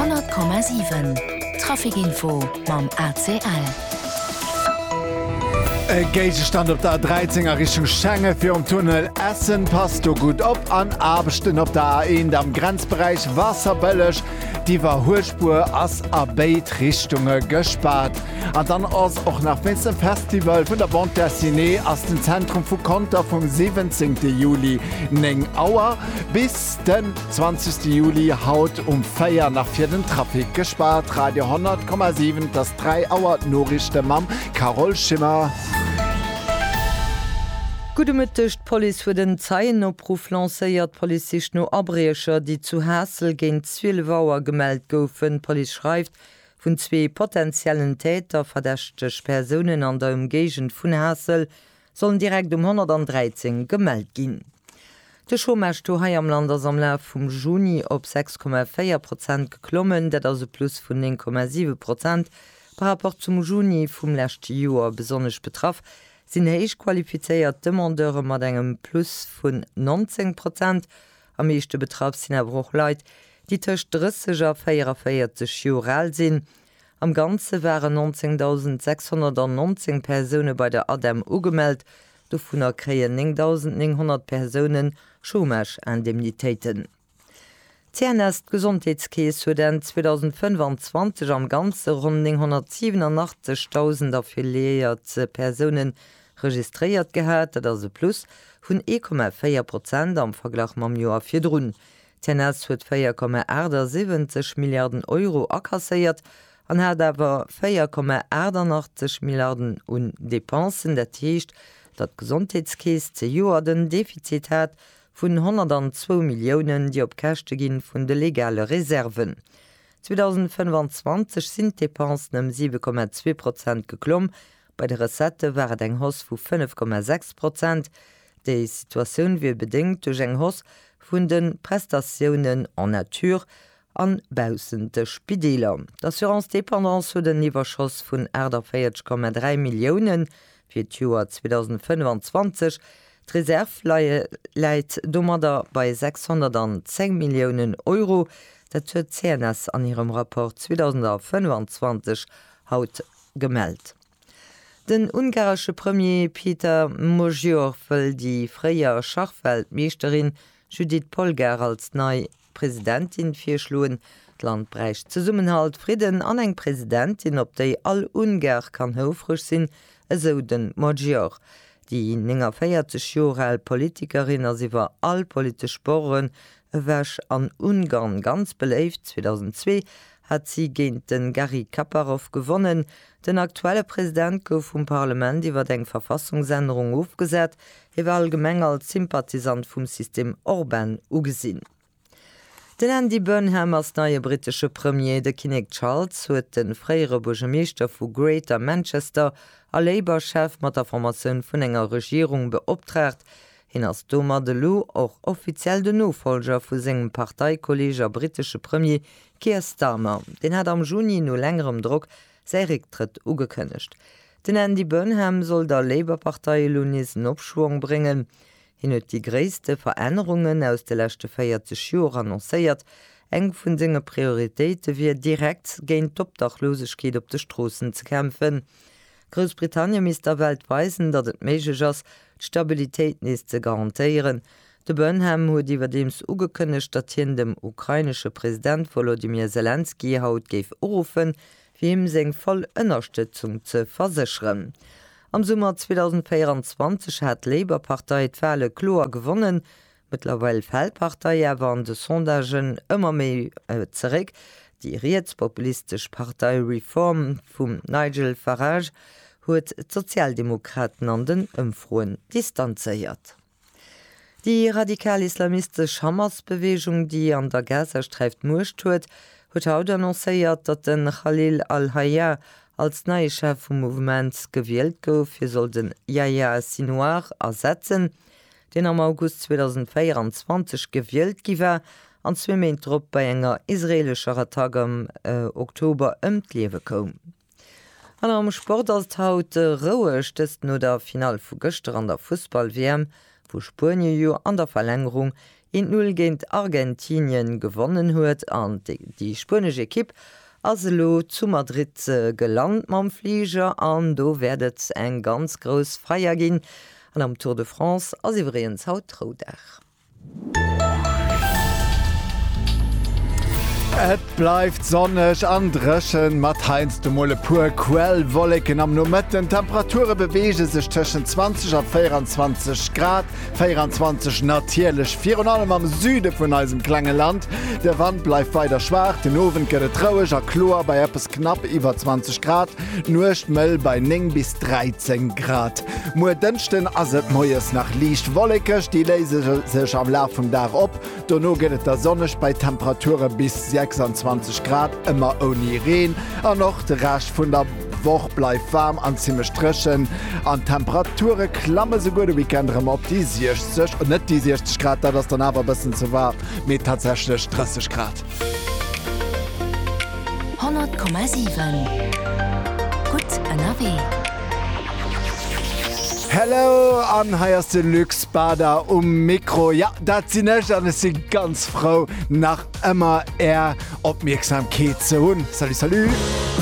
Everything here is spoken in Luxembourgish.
100,7 Trafikinfo mam ACL. Gegestand op der 13er Richtung Schenge fir um Tunnel Essen passt du gut op an Abchten op der A1 am Grenzbereich Wasserbëllech, die war Hohlspur ass Abeit Richtunge gespart. An dann ass och nach Winzen Festival vun der Band der Cine ass dem Zentrum vu Konter vom 17. Juli neng Auer bis den 20. Juli haut Feier nach 4. Trafik gespart. Radio 100,7 das 3 Auer Norrichte Mam Carol Schimmer. Gute Mittecht Police für den Zeienopruf lancéiert polizisch no Abrecher, die zu Hasel gegen 12 Wauer gemeldet goufen. Police schreibt, von 2 potenziellen Täter verdächtig Personen an der Umgegend von Hasel sollen direkt 113 gemeldet gehen. Der Schommersch am Land am Lauf vom Juni op 6,4% geklommen, dat also plus von 9,7%. Par rapport zum Juni vom letzten Jahr besonders betraf, sind heich qualifiziert Demandeure mat engem Plus vun 19%. Am meeschte Betrag sind aber auch Leute, die tech 30er 44 Jahre sinn. Am Ganze waren 19.619 Personen bei der ADEM ugemeldet, davon kreien 9.900 Personen Schommersch-Indemnitäten. CNS Gesundheitskäes für den 2025 am ganze rund 187.000 affiliierte Personen registriert gehört, also plus von 1,4% am Vergleich mit dem Jahr 4. CNS hat 4,70 Milliarden Euro akkassiert und hat aber 4,88 Milliarden und Depensen. Das heißt, das Gesundheitskäes zu Jahr den Defizit hat von 102 Millionen, die op Kächte gin vun de legale Reserven. 2025 sind Depensen um 7,2% geklommen, bei der Recette war eng Hoss vu 5,6%. Die Situation wie bedingt durch eng Hoss vun den Prestationen an Natur an Bausen de Spideler. D'Assurance-Dependance hat den Niverschoss vun 4,3 Millionen für das Jahr 2025. Die Reserve leiit dummerder bei 610 Millionen Euro. Das hat CNS an ihrem Rapport 2025 haut gemeldet. Den ungarische Premier Peter Mojor will die freie Schachfeldmeisterin Judith Polgar als neue Präsidentin vorschlagen. Das Land bräuchte Zusammenhalt, Frieden an eng Präsidentin, op déi all Ungar kann hilfreich sein, so den Mojor. Die 44 Jahre Politikerin, als sie war all politisch Sporen, wäsch an Ungarn ganz belebt. 2002 hat sie gegen den Garry Kasparov gewonnen. Den aktuelle Präsident gouf vom Parlament iwwer eng Verfassungsänderung aufgesetzt. War allgemein als Sympathisant vom System Orban ugesinn. Den Andy Burnham als neue britische Premier de King Charles huet den freiere Burgermeister vu Greater Manchester a Labour-Chef mat der Formation vun enger Regierung beoptragt, hin als Thomas Delou auch offiziell de Nachfolger vu segem Parteikolleger britische Premier Keir Starmer. Den hat am Juni no längerem Druck sei Rücktritt ugekönnecht. Den Andy Burnham soll der Labour-Partei Lunisen Abschwung bringen. Hin huet die gréste Veränderungen aus de letzte 40 Jahre annoncéiert. Eng vun seine Prioritäten wie direkt gegen Obdachlosigkeit op de Strassen zu kämpfen. Großbritannien misst der Welt weisen, dat et méigich ass Stabilität is ze garantiieren. De Burnham huet iwwer dems ugekënnecht, dat hien dem ukrainische Präsident Volodymyr Zelensky haut geif orufen, wie ihm seg voll Unterstützung ze versichern. Am Sommer 2024 hat Labour-Partei d'Wähle klar gewonnen. Mittlerweile fällt die Partei aber an de Sondagen immer mehr zurück. Die rechtspopulistische Partei Reform von Nigel Farage hat Sozialdemokraten an den Umfragen distanziert. Die radikal-islamistische Hamas-Bewegung, die an der Gazastreift Murcht hat heute annonciert, dass den Khalil al-Hayya als neue Chef vom Movement gewählt gouf. Wir sollten Yahya Sinwar ersetzen, den am August 2024 gewählt giwer, an 2 Monate drauf bei enger israelischer Attacke am Oktober Liewe kom. An am Sport als haut Rouech no der Final vu gestern an der Fußball-WM, wo Spanien jo an der Verlängerung 1-0 géint Argentinien gewonnen huet an die spanische Kipp aselo zu Madrid gelandt mam Flieger an do werdet eng ganz groß Feier gin an am Tour de France as iwriens haut Troudach. Et bleibt sonnech an Drëschen mat heinz de molle pur Quellwolleken am Nometten. Temperature bewege sech tschen 20 a 24 Grad, 24 natierlech 4 allem am Süde vun eisem klenge Land. Der Wand bleif weiter schwach, den Owen gëtt troueg a Chlor bei Appppes knapp iwwer 20 Grad, nuercht Mëll bei 9 bis 13 Grad. Moer dënchten ass et Moies nach Liicht Wollekech, die leise sech am La vum Dach op, Donno gëtt der Sonnech bei Temperature bis 26 Grad immer oni Reen an noch de rasch vun der Woch bleif warm an zimme strchen an Temperature klamme se gode weekendrem op die 60 und net die 60 Grad, da das dann aber bisssen zu war mit tatsächlich 30 Grad. 100,7 Gut NRW. Hello an heierste Luxbader Mikro. Ja, dat sinn nech an si ganz froh nach ëmmer Opmerksamkeet ze hunn. Salut, salut!